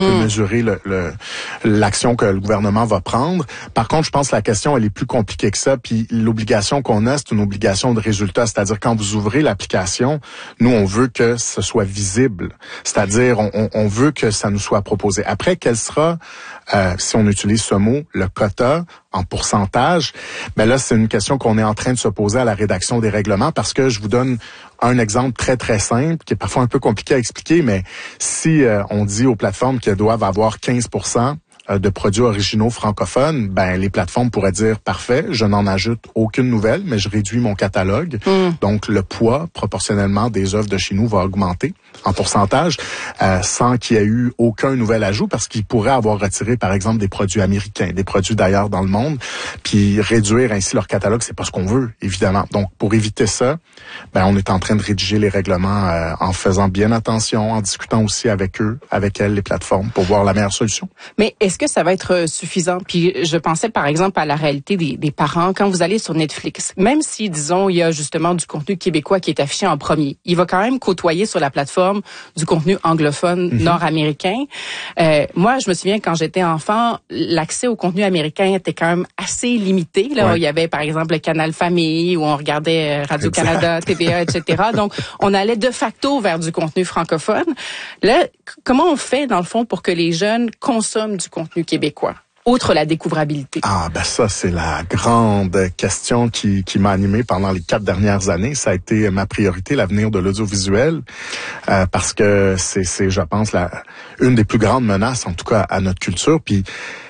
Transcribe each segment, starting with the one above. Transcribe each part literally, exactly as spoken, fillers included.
peut mmh. mesurer le, le, l'action que le gouvernement va prendre. Par contre, je pense que la question, elle est plus compliquée que ça. Puis l'obligation qu'on a, c'est une obligation de résultat. C'est-à-dire, quand vous ouvrez l'application, nous, on veut que ce soit visible. C'est-à-dire, on, on, on veut que ça nous soit proposé. Après, quel sera, euh, si on utilise ce mot, le quota en pourcentage? Ben là, c'est une question qu'on est en train de se poser à la rédaction des règlements, parce que je vous donne un exemple très, très simple, qui est parfois un peu compliqué à expliquer, mais si euh, on dit aux plateformes qu'elles doivent avoir quinze pour cent de produits originaux francophones, ben les plateformes pourraient dire parfait, je n'en ajoute aucune nouvelle, mais je réduis mon catalogue. Mm. Donc le poids proportionnellement des œuvres de chez nous va augmenter en pourcentage, euh, sans qu'il y ait eu aucun nouvel ajout, parce qu'ils pourraient avoir retiré par exemple des produits américains, des produits d'ailleurs dans le monde, puis réduire ainsi leur catalogue. C'est pas ce qu'on veut, évidemment. Donc pour éviter ça, ben on est en train de rédiger les règlements euh, en faisant bien attention, en discutant aussi avec eux, avec elles, les plateformes, pour voir la meilleure solution. Mais est-ce que ça va être suffisant? Puis je pensais par exemple à la réalité des, des parents. Quand vous allez sur Netflix, même si, disons, il y a justement du contenu québécois qui est affiché en premier, il va quand même côtoyer sur la plateforme du contenu anglophone mm-hmm. nord-américain. Euh, moi, je me souviens, quand j'étais enfant, l'accès au contenu américain était quand même assez limité. Là, ouais. Il y avait par exemple le Canal Famille, où on regardait Radio-Canada, T V A, et cetera. Donc, on allait de facto vers du contenu francophone. Là, comment on fait, dans le fond, pour que les jeunes consomment du contenu québécois, outre la découvrabilité? Ah, ben ça, c'est la grande question qui, qui m'a animé pendant les quatre dernières années. Ça a été ma priorité, l'avenir de l'audiovisuel, euh, parce que c'est, c'est, je pense, la, une des plus grandes menaces, en tout cas, à notre culture. Puis,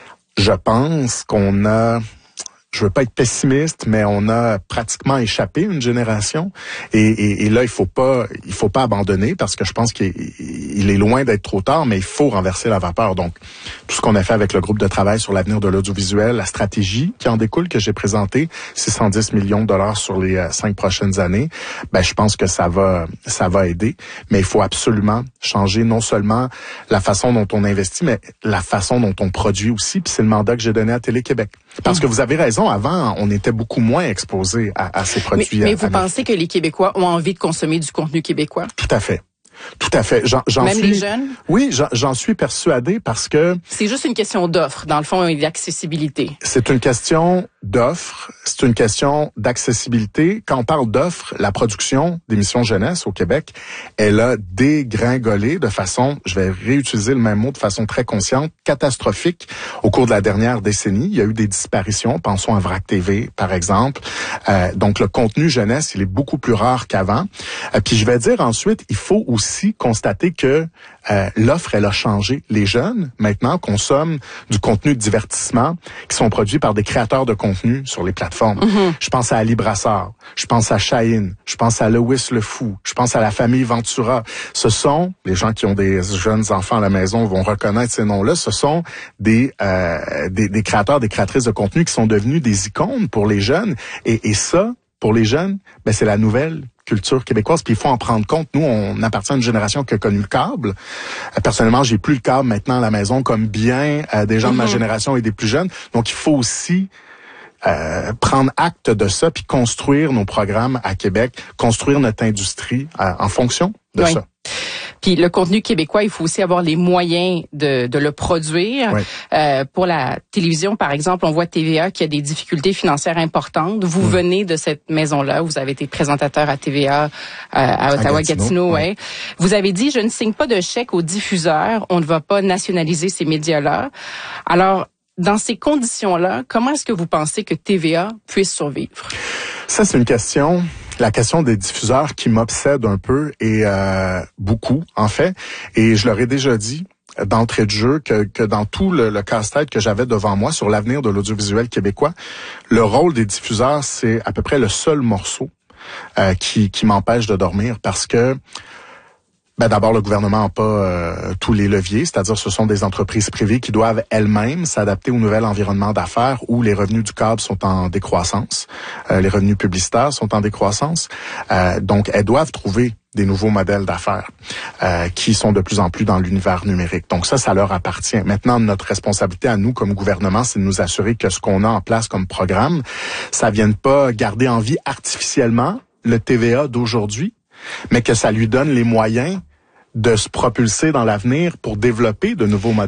je pense qu'on a... Je veux pas être pessimiste, mais on a pratiquement échappé une génération. Et, et, et là, il faut pas, il faut pas abandonner, parce que je pense qu'il il est loin d'être trop tard, mais il faut renverser la vapeur. Donc, tout ce qu'on a fait avec le groupe de travail sur l'avenir de l'audiovisuel, la stratégie qui en découle, que j'ai présentée, six cent dix millions de dollars sur les euh, cinq prochaines années, ben, je pense que ça va, ça va aider. Mais il faut absolument changer non seulement la façon dont on investit, mais la façon dont on produit aussi. Puis c'est le mandat que j'ai donné à Télé-Québec. Parce que vous avez raison, avant, on était beaucoup moins exposés à, à ces produits. Mais, mais vous pensez que les Québécois ont envie de consommer du contenu québécois? Tout à fait. Tout à fait. J'en, j'en Même suis, les jeunes? Oui, j'en, j'en suis persuadé, parce que... C'est juste une question d'offre, dans le fond, et d'accessibilité. C'est une question d'offre, c'est une question d'accessibilité. Quand on parle d'offre, la production d'émissions jeunesse au Québec, elle a dégringolé de façon, je vais réutiliser le même mot, de façon très consciente, catastrophique au cours de la dernière décennie. Il y a eu des disparitions, pensons à V R A C T V, par exemple. Euh, donc, le contenu jeunesse, il est beaucoup plus rare qu'avant. Euh, puis, je vais dire ensuite, il faut aussi constater que euh, l'offre, elle a changé. Les jeunes, maintenant, consomment du contenu de divertissement qui sont produits par des créateurs de contenu sur les plateformes. Mm-hmm. Je pense à Ali Brassard, je pense à Shaheen, je pense à Lewis le Fou, je pense à la famille Ventura. Ce sont, les gens qui ont des jeunes enfants à la maison vont reconnaître ces noms-là, ce sont des, euh, des, des créateurs, des créatrices de contenu qui sont devenus des icônes pour les jeunes. Et, et ça, pour les jeunes, ben c'est la nouvelle culture québécoise, puis il faut en prendre compte. Nous, on appartient à une génération qui a connu le câble. Euh, personnellement, j'ai plus le câble maintenant à la maison, comme bien euh, des gens mm-hmm. de ma génération et des plus jeunes. Donc, il faut aussi euh, prendre acte de ça, puis construire nos programmes à Québec, construire notre industrie euh, en fonction de oui. ça. Puis le contenu québécois, il faut aussi avoir les moyens de, de le produire. Oui. Euh, pour la télévision, par exemple, on voit T V A qui a des difficultés financières importantes. Vous mmh. venez de cette maison-là. Vous avez été présentateur à T V A euh, à Ottawa-Gatineau. Ouais. Vous avez dit, je ne signe pas de chèque aux diffuseurs. On ne va pas nationaliser ces médias-là. Alors, dans ces conditions-là, comment est-ce que vous pensez que T V A puisse survivre? Ça, c'est une question... La question des diffuseurs qui m'obsède un peu et euh, beaucoup, en fait. Et je leur ai déjà dit d'entrée de jeu que, que dans tout le, le casse-tête que j'avais devant moi sur l'avenir de l'audiovisuel québécois, le rôle des diffuseurs, c'est à peu près le seul morceau euh, qui, qui m'empêche de dormir, parce que Ben d'abord, le gouvernement n'a pas euh, tous les leviers, c'est-à-dire ce sont des entreprises privées qui doivent elles-mêmes s'adapter au nouvel environnement d'affaires où les revenus du câble sont en décroissance, euh, les revenus publicitaires sont en décroissance. Euh, donc, elles doivent trouver des nouveaux modèles d'affaires euh, qui sont de plus en plus dans l'univers numérique. Donc ça, ça leur appartient. Maintenant, notre responsabilité à nous comme gouvernement, c'est de nous assurer que ce qu'on a en place comme programme, ça vienne pas garder en vie artificiellement le T V A d'aujourd'hui, mais que ça lui donne les moyens de se propulser dans l'avenir pour développer de nouveaux modèles.